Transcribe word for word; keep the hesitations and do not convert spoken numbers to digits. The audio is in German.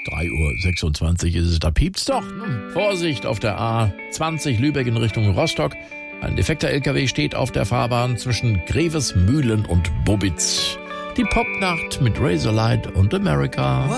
drei Uhr sechsundzwanzig ist es, da piept's doch. Hm. Vorsicht auf der A zwanzig Lübeck in Richtung Rostock. Ein defekter L K W steht auf der Fahrbahn zwischen Grevesmühlen und Bobitz. Die Popnacht mit Razorlight und America.